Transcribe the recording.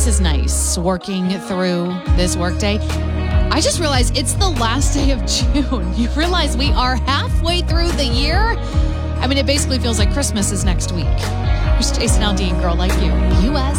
this is nice working through this workday. I just realized it's the last day of June. You realize we are halfway through the year? I mean, it basically feels like Christmas is next week. Here's Jason Aldean, Girl Like You, U.S.